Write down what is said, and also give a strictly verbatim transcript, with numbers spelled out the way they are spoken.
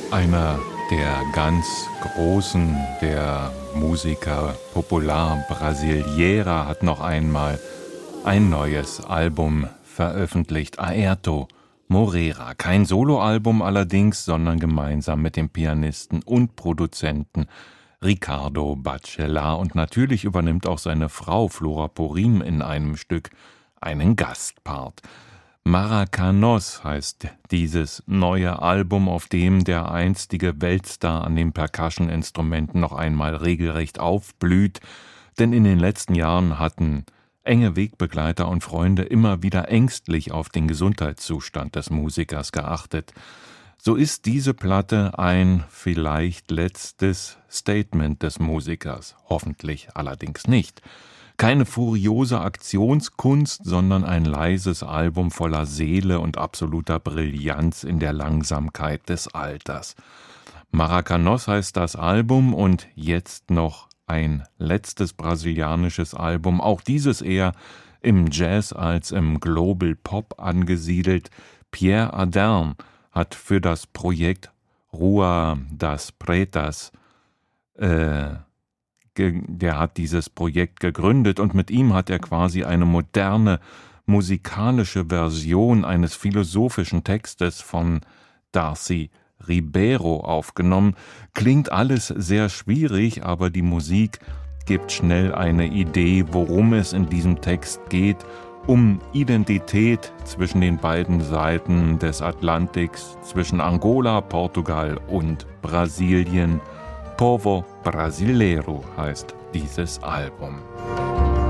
Einer der ganz Großen der Musiker Popular Brasileira hat noch einmal ein neues Album veröffentlicht, Airto Moreira. Kein Soloalbum allerdings, sondern gemeinsam mit dem Pianisten und Produzenten Ricardo Bachelard. Und natürlich übernimmt auch seine Frau Flora Purim in einem Stück einen Gastpart. Maracanos heißt dieses neue Album, auf dem der einstige Weltstar an den Percussion-Instrumenten noch einmal regelrecht aufblüht, denn in den letzten Jahren hatten enge Wegbegleiter und Freunde immer wieder ängstlich auf den Gesundheitszustand des Musikers geachtet. So ist diese Platte ein vielleicht letztes Statement des Musikers, hoffentlich allerdings nicht. Keine furiose Aktionskunst, sondern ein leises Album voller Seele und absoluter Brillanz in der Langsamkeit des Alters. Maracanos heißt das Album und jetzt noch ein letztes brasilianisches Album, auch dieses eher im Jazz als im Global Pop angesiedelt. Pierre Adern hat für das Projekt Rua das Pretas äh, der hat dieses Projekt gegründet und mit ihm hat er quasi eine moderne musikalische Version eines philosophischen Textes von Darcy Ribeiro aufgenommen. Klingt alles sehr schwierig, aber die Musik gibt schnell eine Idee, worum es in diesem Text geht, um Identität zwischen den beiden Seiten des Atlantiks, zwischen Angola, Portugal und Brasilien. Povo Brasileiro heißt dieses Album.